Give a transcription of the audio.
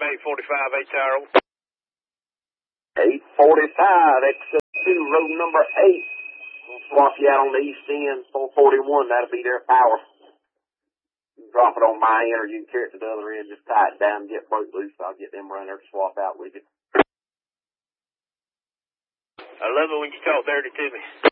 845, 8 Tower. 845, X2, road number 8. We'll swap you out on the east end, 441. That'll be their power. You can drop it on my end, or you can carry it to the other end. Just tie it down and get broke loose. I'll get them running there to swap out with you. I love it when you talk dirty to me.